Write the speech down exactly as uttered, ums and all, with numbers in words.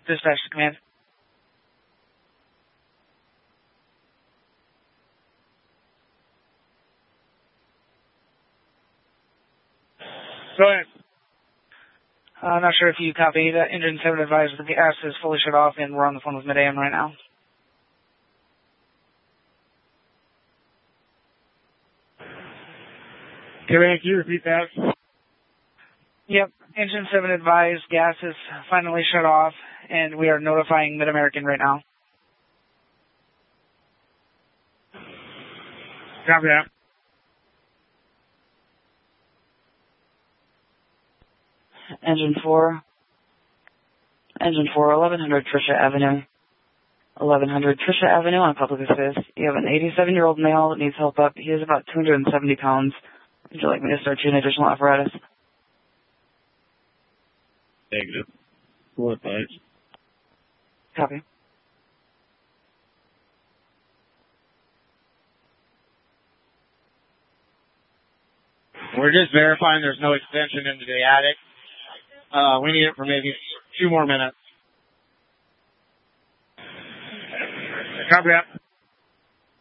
Dispatch to command. Go ahead. I'm not sure if you copy. That engine seven advised the gas is fully shut off, and we're on the phone with Mid-A M right now. Can you repeat that? Yep. Engine seven advised gas is finally shut off, and we are notifying Mid-American right now. Copy that. Engine four. Engine four, eleven hundred Trisha Avenue. eleven hundred Trisha Avenue on public assist. You have an eighty-seven-year-old male that needs help up. He is about two hundred seventy pounds. Would you like me to start you an additional apparatus? Negative. What, thanks. Copy. We're just verifying there's no extension into the attic. Uh, we need it for maybe two more minutes. Copy that.